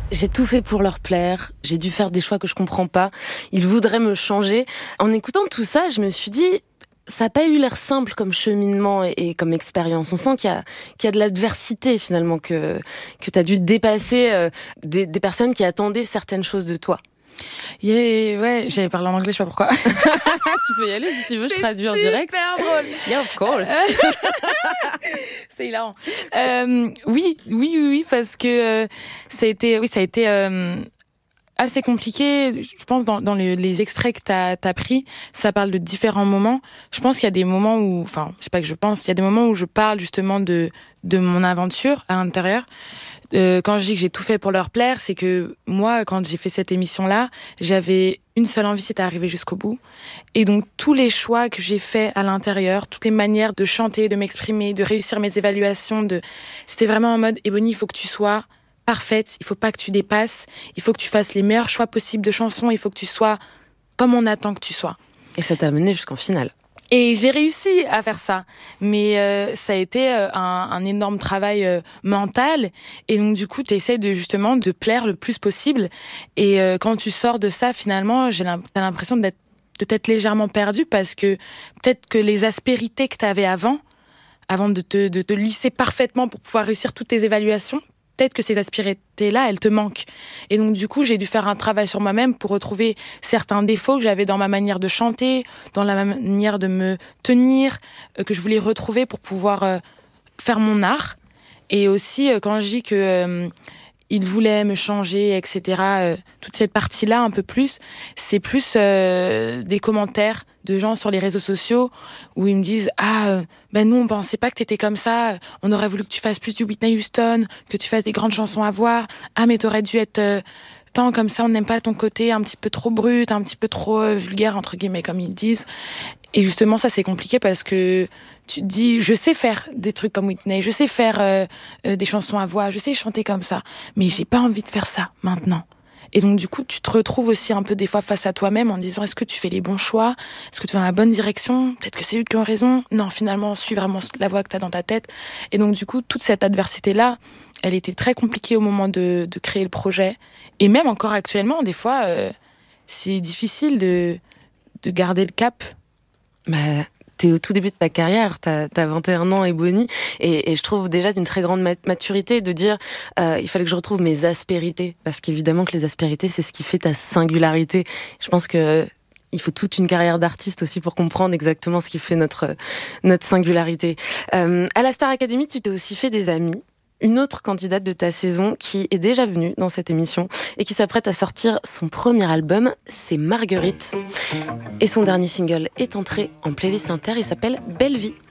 J'ai tout fait pour leur plaire, j'ai dû faire des choix que je comprends pas, ils voudraient me changer. En écoutant tout ça, je me suis dit, ça n'a pas eu l'air simple comme cheminement et comme expérience. On sent qu'il y a de l'adversité finalement, que tu as dû dépasser des personnes qui attendaient certaines choses de toi. Ouais, j'avais parlé en anglais, je sais pas pourquoi. Tu peux y aller si tu veux, je traduis en direct. C'est super drôle. Yeah, of course. C'est hilarant. Oui, parce que ça a été assez compliqué. Je pense dans les extraits que t'as pris, ça parle de différents moments. Je pense qu'il y a des moments où, enfin, c'est pas que je pense, il y a des moments où je parle justement de mon aventure à l'intérieur. Quand je dis que j'ai tout fait pour leur plaire, c'est que moi, quand j'ai fait cette émission-là, j'avais une seule envie, c'était d'arriver jusqu'au bout. Et donc, tous les choix que j'ai faits à l'intérieur, toutes les manières de chanter, de m'exprimer, de réussir mes évaluations, c'était vraiment en mode, Ebony, il faut que tu sois parfaite, il faut pas que tu dépasses, il faut que tu fasses les meilleurs choix possibles de chansons, il faut que tu sois comme on attend que tu sois. Et ça t'a mené jusqu'en finale. Et j'ai réussi à faire ça, mais ça a été un énorme travail mental. Et donc du coup, tu essaies justement de plaire le plus possible. Et quand tu sors de ça, finalement, t'as l'impression de t'être légèrement perdu, parce que peut-être que les aspérités que t'avais avant de te lisser parfaitement pour pouvoir réussir toutes tes évaluations, peut-être que ces aspérités-là, elles te manquent. Et donc, du coup, j'ai dû faire un travail sur moi-même pour retrouver certains défauts que j'avais dans ma manière de chanter, dans la manière de me tenir, que je voulais retrouver pour pouvoir faire mon art. Et aussi, quand je dis que il voulait me changer, etc., toute cette partie-là, un peu plus, c'est plus des commentaires de gens sur les réseaux sociaux où ils me disent nous on pensait pas que t'étais comme ça, on aurait voulu que tu fasses plus du Whitney Houston, que tu fasses des grandes chansons à voir, mais t'aurais dû être tant comme ça, on n'aime pas ton côté un petit peu trop brut, un petit peu trop vulgaire entre guillemets comme ils disent. Et justement ça c'est compliqué parce que tu te dis, je sais faire des trucs comme Whitney, je sais faire des chansons à voix, je sais chanter comme ça, mais j'ai pas envie de faire ça maintenant. Et donc, du coup, tu te retrouves aussi un peu des fois face à toi-même en disant, est-ce que tu fais les bons choix? Est-ce que tu vas dans la bonne direction? Peut-être que c'est eux qui ont raison. Non, finalement, suis vraiment la voix que t'as dans ta tête. Et donc, du coup, toute cette adversité-là, elle était très compliquée au moment de créer le projet. Et même encore actuellement, des fois, c'est difficile de garder le cap. T'es au tout début de ta carrière, t'as 21 ans, Ebony, et je trouve déjà d'une très grande maturité de dire il fallait que je retrouve mes aspérités, parce qu'évidemment que les aspérités, c'est ce qui fait ta singularité. Je pense que il faut toute une carrière d'artiste aussi pour comprendre exactement ce qui fait notre singularité. À la Star Academy, tu t'es aussi fait des amis. Une autre candidate de ta saison qui est déjà venue dans cette émission et qui s'apprête à sortir son premier album, c'est Marguerite. Et son dernier single est entré en playlist Inter, il s'appelle Belle Vie.